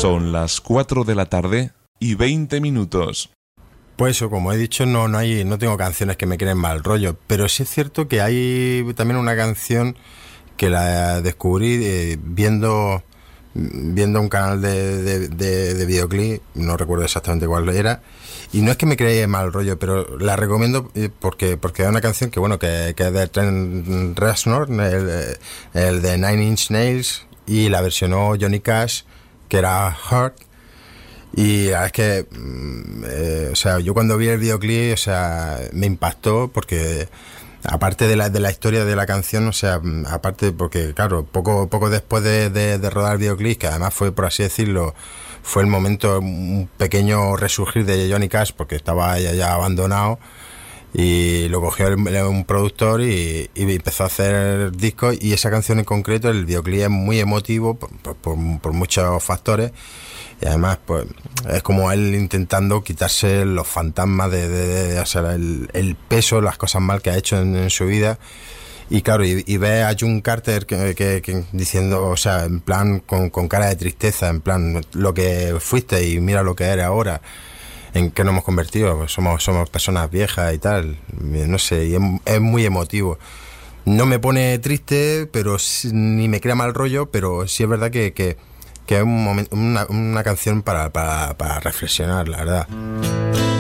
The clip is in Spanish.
Son las 4 de la tarde y 20 minutos. Pues eso, como he dicho, no tengo canciones que me creen mal rollo, pero sí es cierto que hay también una canción que la descubrí viendo un canal de videoclip, no recuerdo exactamente cuál era, y no es que me cree mal rollo, pero la recomiendo porque es una canción que bueno que es de Trent Reznor, el de Nine Inch Nails, y la versionó Johnny Cash, que era Heart. Y la verdad es que o sea, yo cuando vi el videoclip, o sea, me impactó porque aparte de la historia de la canción, o sea, aparte porque claro, poco después de rodar el videoclip, que además fue, por así decirlo, fue el momento, un pequeño resurgir de Johnny Cash, porque estaba ya abandonado, y lo cogió un productor y empezó a hacer discos, y esa canción en concreto, el videoclip es muy emotivo por muchos factores. Y además, pues, es como él intentando quitarse los fantasmas o sea, el peso, las cosas mal que ha hecho en su vida. Y claro, y ve a June Carter que diciendo, o sea, en plan, con cara de tristeza, en plan, lo que fuiste y mira lo que eres ahora, en qué nos hemos convertido, pues somos personas viejas y tal, no sé, y es muy emotivo. No me pone triste, pero ni me crea mal rollo, pero sí es verdad que es una canción para reflexionar, la verdad.